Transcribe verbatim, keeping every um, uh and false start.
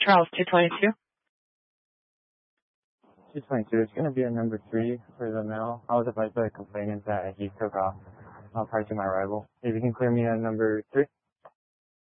Charles, two twenty-two. two twenty-two, it's going to be a number three for the mail. I was advised by the complainant that he took off uh, prior to my arrival. If you can clear me a number three.